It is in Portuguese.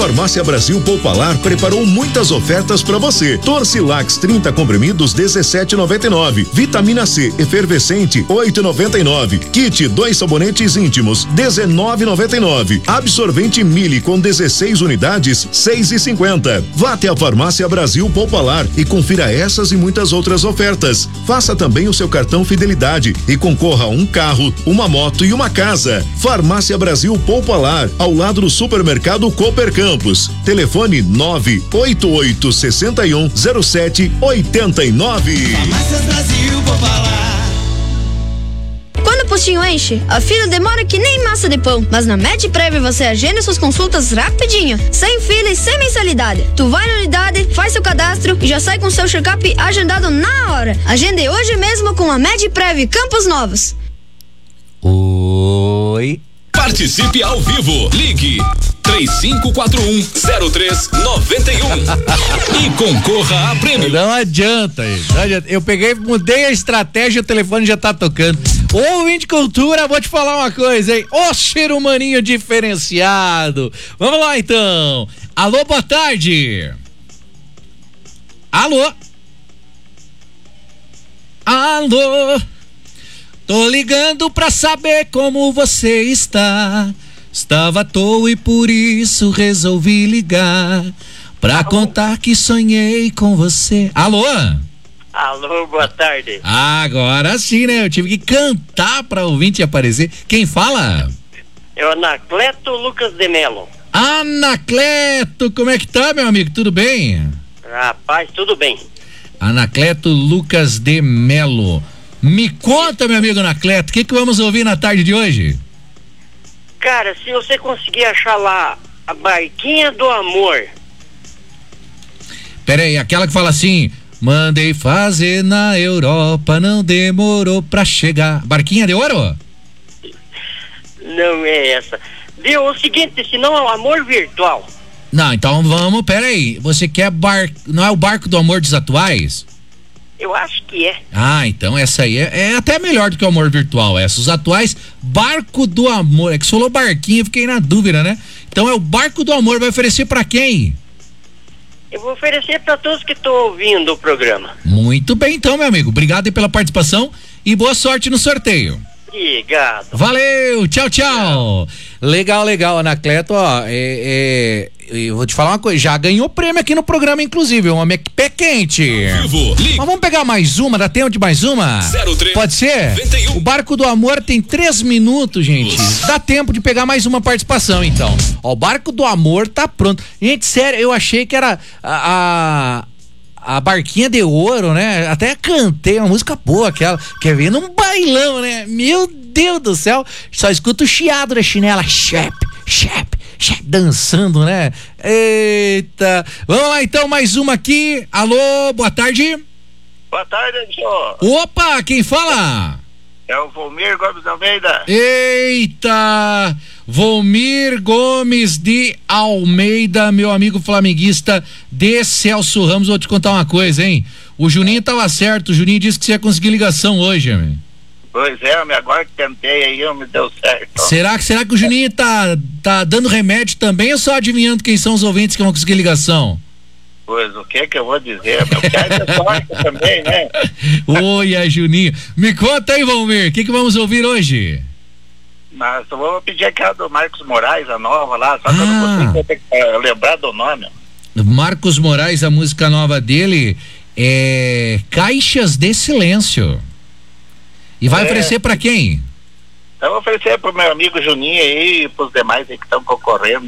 Farmácia Brasil Popular preparou muitas ofertas para você. Torcilax 30 comprimidos 17,99. Vitamina C efervescente 8,99. Kit 2 sabonetes íntimos 19,99. Absorvente Mili com 16 unidades 6,50. Vá até a Farmácia Brasil Popular e confira essas e muitas outras ofertas. Faça também o seu cartão Fidelidade e concorra a um carro, uma moto e uma casa. Farmácia Brasil Popular, ao lado do supermercado Cooper Campos. Telefone 988610789. Farmácias Brasil Popular. Quando o postinho enche, a fila demora que nem massa de pão. Mas na MedPrev você agenda suas consultas rapidinho, sem fila e sem mensalidade. Tu vai na unidade, faz seu cadastro e já sai com seu check-up agendado na hora. Agende hoje mesmo com a MedPrev Campos Novos. Oi. Participe ao vivo. Ligue 3541-0391 e concorra a prêmio. Não adianta. Eu mudei a estratégia, o telefone já tá tocando. Ouvinte Cultura, vou te falar uma coisa, hein? Ô ser humaninho diferenciado. Vamos lá então. Alô, boa tarde. Alô. Alô. Tô ligando pra saber como você está. Estava à toa e por isso resolvi ligar pra contar que sonhei com você. Alô? Alô, boa tarde. Agora sim, né? Eu tive que cantar pra ouvinte aparecer. Quem fala? É o Anacleto Lucas de Melo. Anacleto, como é que tá, meu amigo? Tudo bem? Rapaz, tudo bem. Anacleto Lucas de Melo. Me conta, meu amigo Anacleto, o que vamos ouvir na tarde de hoje? Cara, se você conseguir achar lá a Barquinha do Amor. Pera aí, aquela que fala assim: mandei fazer na Europa, não demorou pra chegar. Barquinha de Ouro? Não é essa. Viu, o seguinte, senão é o Amor Virtual. Não, então vamos, pera aí. Você quer não é o Barco do Amor dos Atuais? Eu acho que é. Ah, então essa aí é até melhor do que o Amor Virtual. Os atuais, Barco do Amor. É que você falou barquinho, eu fiquei na dúvida, né? Então é o Barco do Amor, vai oferecer pra quem? Eu vou oferecer pra todos que estão ouvindo o programa. Muito bem então, meu amigo. Obrigado aí pela participação e boa sorte no sorteio. Obrigado. Valeu, tchau, tchau. Legal, Anacleto, ó, eu vou te falar uma coisa, já ganhou prêmio aqui no programa, inclusive, um homem pé quente. Mas vamos pegar mais uma, dá tempo de mais uma? 03 Pode ser? 91. O Barco do Amor tem 3 minutos, gente. Dá tempo de pegar mais uma participação, então. Ó, o Barco do Amor tá pronto. Gente, sério, eu achei que era a Barquinha de Ouro, né? Até cantei uma música boa aquela, quer ver num bailão, né? Meu Deus do céu, só escuta o chiado da chinela, chep, dançando, né? Eita, vamos lá então, mais uma aqui. Alô, boa tarde. Boa tarde, senhor. Opa, quem fala? É o Volmir Gomes de Almeida. Eita, Volmir Gomes de Almeida, meu amigo flamenguista de Celso Ramos. Vou te contar uma coisa, hein? O Juninho tava certo, o Juninho disse que você ia conseguir ligação hoje, amigo. Pois é, agora que tentei aí, não me deu certo. Será que o Juninho tá dando remédio também ou só adivinhando quem são os ouvintes que vão conseguir ligação? Pois, o que eu vou dizer? Meu pai é sorte também, né? Oi, Juninho. Me conta aí, Valmir, o que vamos ouvir hoje? Mas eu vou pedir aquela do Marcos Moraes, a nova lá, só que eu não consigo lembrar do nome. Marcos Moraes, a música nova dele é Caixas de Silêncio. E vai oferecer pra quem? Eu vou oferecer pro meu amigo Juninho aí e pros demais aí que estão concorrendo.